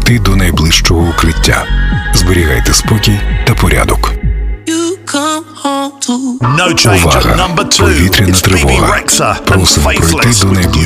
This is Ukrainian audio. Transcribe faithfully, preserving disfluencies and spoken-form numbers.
пройти до найближчого укриття. Зберігайте спокій та порядок. Увага! Повітряна тривога. Просимо пройти до найближчого